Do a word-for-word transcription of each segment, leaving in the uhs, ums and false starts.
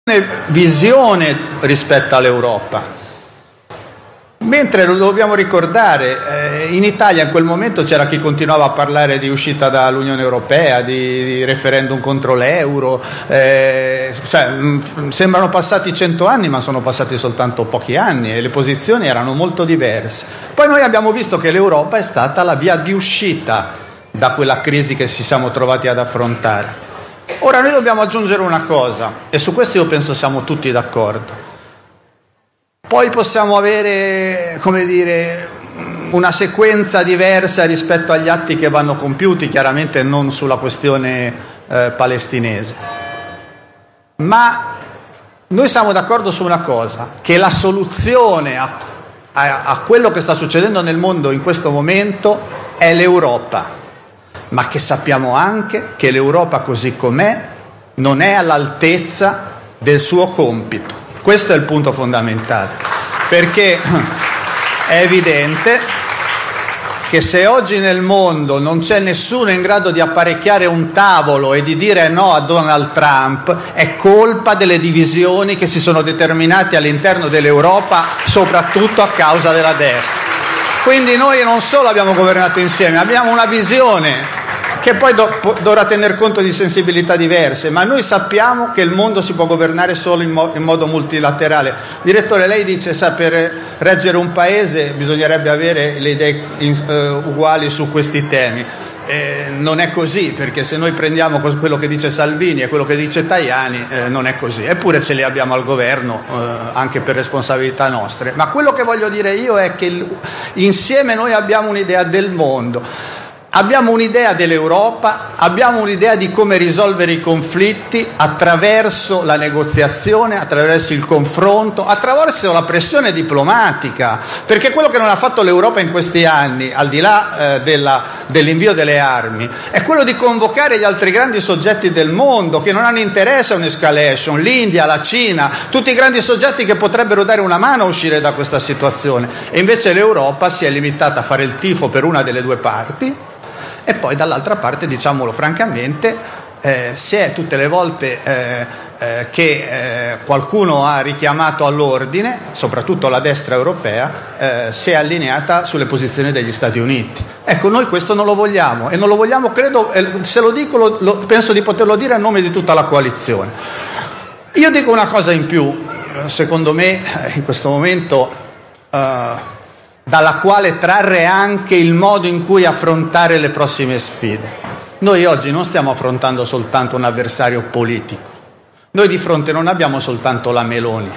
visione rispetto all'Europa. Mentre lo dobbiamo ricordare, eh, in Italia in quel momento c'era chi continuava a parlare di uscita dall'Unione Europea, di, di referendum contro l'euro, eh, cioè, mh, sembrano passati cento anni, ma sono passati soltanto pochi anni e le posizioni erano molto diverse. Poi noi abbiamo visto che l'Europa è stata la via di uscita da quella crisi che ci siamo trovati ad affrontare. Ora noi dobbiamo aggiungere una cosa, e su questo io penso siamo tutti d'accordo. Poi possiamo avere, come dire, una sequenza diversa rispetto agli atti che vanno compiuti, chiaramente non sulla questione eh, palestinese. Ma noi siamo d'accordo su una cosa, che la soluzione a, a, a quello che sta succedendo nel mondo in questo momento è l'Europa, ma che sappiamo anche che l'Europa così com'è non è all'altezza del suo compito. Questo è il punto fondamentale, perché è evidente che se oggi nel mondo non c'è nessuno in grado di apparecchiare un tavolo e di dire no a Donald Trump, è colpa delle divisioni che si sono determinate all'interno dell'Europa, soprattutto a causa della destra. Quindi noi non solo abbiamo governato insieme, abbiamo una visione che poi do, dovrà tener conto di sensibilità diverse, ma noi sappiamo che il mondo si può governare solo in, mo, in modo multilaterale. Direttore, lei dice sa per reggere un paese bisognerebbe avere le idee in, eh, uguali su questi temi. Eh, non è così, perché se noi prendiamo quello che dice Salvini e quello che dice Tajani, eh, non è così, eppure ce li abbiamo al governo, eh, anche per responsabilità nostre. Ma quello che voglio dire io è che il, insieme noi abbiamo un'idea del mondo. Abbiamo un'idea dell'Europa, abbiamo un'idea di come risolvere i conflitti attraverso la negoziazione, attraverso il confronto, attraverso la pressione diplomatica, perché quello che non ha fatto l'Europa in questi anni, al di là eh, della, dell'invio delle armi, è quello di convocare gli altri grandi soggetti del mondo che non hanno interesse a un'escalation, l'India, la Cina, tutti i grandi soggetti che potrebbero dare una mano a uscire da questa situazione. E invece l'Europa si è limitata a fare il tifo per una delle due parti. E poi dall'altra parte, diciamolo francamente, eh, si è tutte le volte eh, eh, che eh, qualcuno ha richiamato all'ordine, soprattutto la destra europea, eh, si è allineata sulle posizioni degli Stati Uniti. Ecco, noi questo non lo vogliamo, e non lo vogliamo, credo, eh, se lo dico, lo, lo, penso di poterlo dire a nome di tutta la coalizione. Io dico una cosa in più, secondo me, in questo momento... Uh, dalla quale trarre anche il modo in cui affrontare le prossime sfide. Noi oggi non stiamo affrontando soltanto un avversario politico, noi di fronte non abbiamo soltanto la Meloni,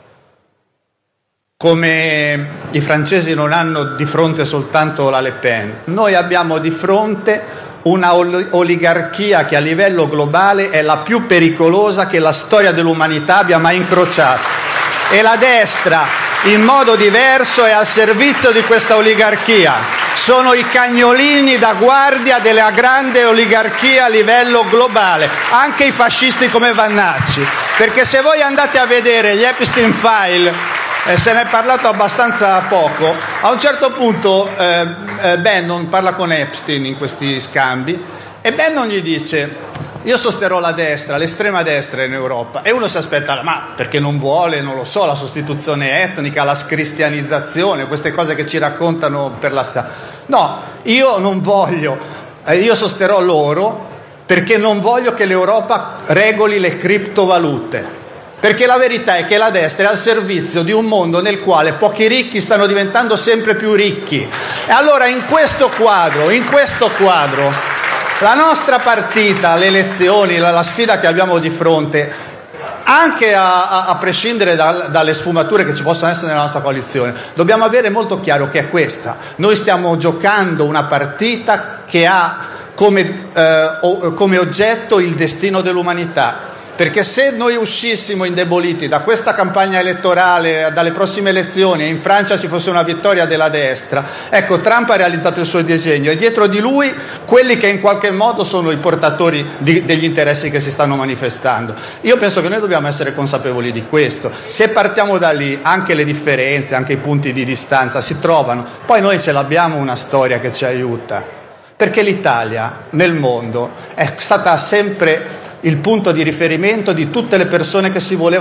come i francesi non hanno di fronte soltanto la Le Pen, noi abbiamo di fronte una oligarchia che a livello globale è la più pericolosa che la storia dell'umanità abbia mai incrociato, e la destra in modo diverso è al servizio di questa oligarchia. Sono i cagnolini da guardia della grande oligarchia a livello globale, anche i fascisti come Vannacci, perché se voi andate a vedere gli Epstein File, eh, se ne è parlato abbastanza poco, a un certo punto eh, eh, Bannon parla con Epstein in questi scambi e Bannon gli dice: io sosterrò la destra, l'estrema destra in Europa, e uno si aspetta, ma perché non vuole, non lo so, la sostituzione etnica, la scristianizzazione, queste cose che ci raccontano per la strada. No, io non voglio, eh, io sosterrò loro perché non voglio che l'Europa regoli le criptovalute, perché la verità è che la destra è al servizio di un mondo nel quale pochi ricchi stanno diventando sempre più ricchi. E allora in questo quadro, in questo quadro, la nostra partita, le elezioni, la, la sfida che abbiamo di fronte, anche a, a, a prescindere da, dalle sfumature che ci possono essere nella nostra coalizione, dobbiamo avere molto chiaro che è questa. Noi stiamo giocando una partita che ha come, eh, o, come oggetto il destino dell'umanità. Perché se noi uscissimo indeboliti da questa campagna elettorale, dalle prossime elezioni, e in Francia ci fosse una vittoria della destra, ecco, Trump ha realizzato il suo disegno e dietro di lui quelli che in qualche modo sono i portatori di, degli interessi che si stanno manifestando. Io penso che noi dobbiamo essere consapevoli di questo. Se partiamo da lì, anche le differenze, anche i punti di distanza si trovano. Poi noi ce l'abbiamo una storia che ci aiuta, perché l'Italia nel mondo è stata sempre il punto di riferimento di tutte le persone che si volevano